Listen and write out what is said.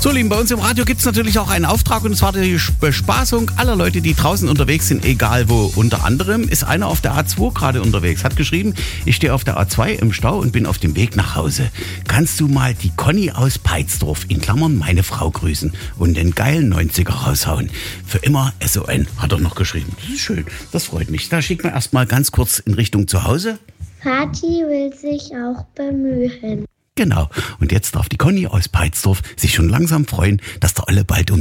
So, Lieben, bei uns im Radio gibt es natürlich auch einen Auftrag und zwar die Bespaßung aller Leute, die draußen unterwegs sind, egal wo. Unter anderem ist einer auf der A2 gerade unterwegs, hat geschrieben, ich stehe auf der A2 im Stau und bin auf dem Weg nach Hause. Kannst du mal die Conny aus Peitsdorf, in Klammern meine Frau, grüßen und den geilen 90er raushauen? Für immer SON, hat er noch geschrieben. Das ist schön, das freut mich. Da schickt man erstmal ganz kurz in Richtung zu Hause. Vati will sich auch bemühen. Genau, und jetzt darf die Conny aus Peitsdorf sich schon langsam freuen, dass der Olle bald um